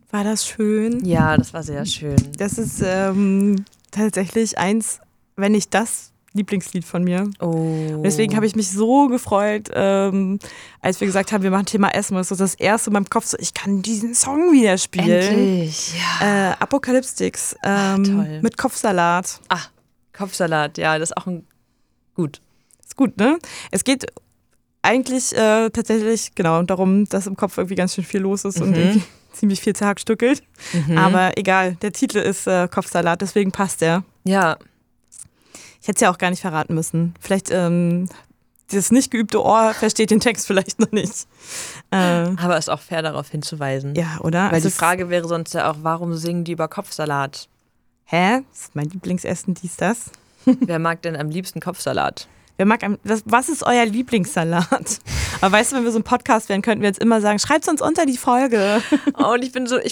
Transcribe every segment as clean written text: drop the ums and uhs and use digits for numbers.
War das schön? Ja, das war sehr schön. Das ist tatsächlich eins, wenn nicht das Lieblingslied von mir. Oh. Und deswegen habe ich mich so gefreut, als wir gesagt haben, wir machen Thema Essen. Das ist das erste in meinem Kopf so, ich kann diesen Song wieder spielen. Endlich, ja. Apocalyptics toll. mit Kopfsalat. Kopfsalat, ja, das ist auch gut. Ist gut, ne? Es geht eigentlich tatsächlich genau darum, dass im Kopf irgendwie ganz schön viel los ist und irgendwie ziemlich viel zerhackstückelt. Aber egal, der Titel ist Kopfsalat, deswegen passt der. Ja. Ich hätte es ja auch gar nicht verraten müssen. Vielleicht dieses nicht geübte Ohr versteht den Text vielleicht noch nicht. Aber ist auch fair, darauf hinzuweisen. Ja, oder? Weil die Frage wäre sonst ja auch, warum singen die über Kopfsalat? Hä? Das ist mein Lieblingsessen, das. Wer mag denn am liebsten Kopfsalat? Was ist euer Lieblingssalat? Aber weißt du, wenn wir so ein Podcast wären, könnten wir jetzt immer sagen, schreibt es uns unter die Folge. Oh, und ich bin so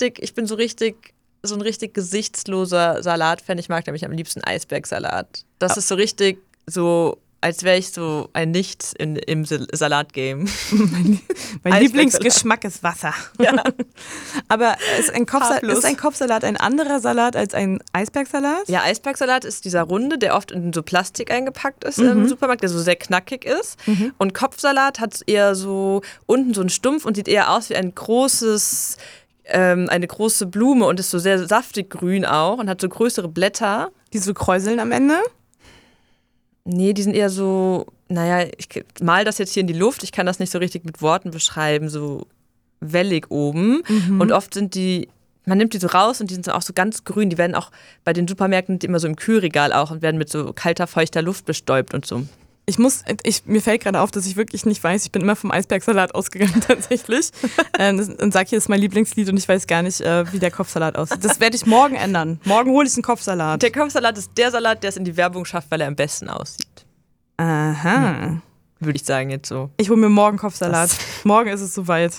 ein richtig gesichtsloser Salatfan. Ich mag nämlich am liebsten Eisbergsalat. Das ist so richtig so, als wäre ich so ein Nichts im Salatgame. Mein Lieblingsgeschmack ist Wasser. Ja. Aber ist ein Kopfsalat ein anderer Salat als ein Eisbergsalat? Ja, Eisbergsalat ist dieser runde, der oft in so Plastik eingepackt ist im Supermarkt, der so sehr knackig ist. Und Kopfsalat hat eher so unten so einen Stumpf und sieht eher aus wie eine große Blume und ist so sehr saftig grün auch und hat so größere Blätter. Die so kräuseln am Ende? Nee, die sind eher so, ich mal das jetzt hier in die Luft, ich kann das nicht so richtig mit Worten beschreiben, so wellig oben. Und oft man nimmt die so raus und die sind auch so ganz grün, die werden auch bei den Supermärkten immer so im Kühlregal auch und werden mit so kalter, feuchter Luft bestäubt und so. Mir fällt gerade auf, dass ich wirklich nicht weiß, ich bin immer vom Eisbergsalat ausgegangen tatsächlich und sag, hier ist mein Lieblingslied und ich weiß gar nicht, wie der Kopfsalat aussieht. Das werde ich morgen ändern. Morgen hole ich einen Kopfsalat. Der Kopfsalat ist der Salat, der es in die Werbung schafft, weil er am besten aussieht. Aha. Würde ich sagen jetzt so. Ich hole mir morgen Kopfsalat. Morgen ist es soweit.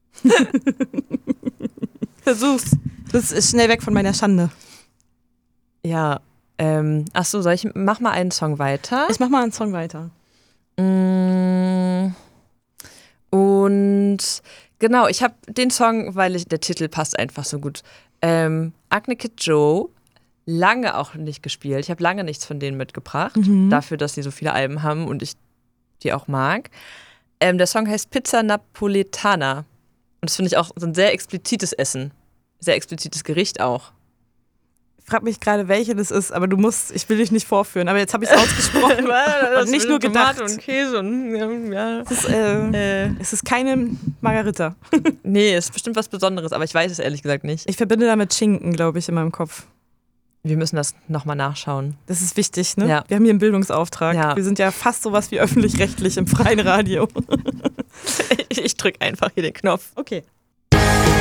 Versuch's. Das ist schnell weg von meiner Schande. Ja. Achso, mach mal einen Song weiter? Ich mach mal einen Song weiter. Und genau, ich habe den Song, weil der Titel passt einfach so gut. Acne Kid Joe, lange auch nicht gespielt. Ich habe lange nichts von denen mitgebracht, dafür, dass sie so viele Alben haben und ich die auch mag. Der Song heißt Pizza Napoletana. Und das finde ich auch so ein sehr explizites Essen. Sehr explizites Gericht auch. Ich frage mich gerade, welche das ist, aber ich will dich nicht vorführen. Aber jetzt habe ich es ausgesprochen und nicht nur gedacht. Tomate und Käse und ja. Es ist keine Margarita. Nee, es ist bestimmt was Besonderes, aber ich weiß es ehrlich gesagt nicht. Ich verbinde damit Schinken, glaube ich, in meinem Kopf. Wir müssen das nochmal nachschauen. Das ist wichtig, ne? Ja. Wir haben hier einen Bildungsauftrag. Ja. Wir sind ja fast sowas wie öffentlich-rechtlich im freien Radio. Ich drücke einfach hier den Knopf. Okay.